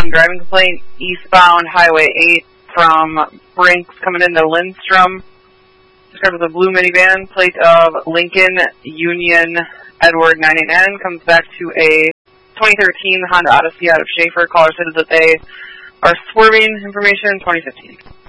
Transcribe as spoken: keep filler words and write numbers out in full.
one driving complaint, eastbound Highway eight from Brinks coming into Lindstrom. Described as a blue minivan, plate of Lincoln Union Edward nine eight N, comes back to a twenty thirteen Honda Odyssey out of Schaefer. Caller said that they are swerving information twenty fifteen.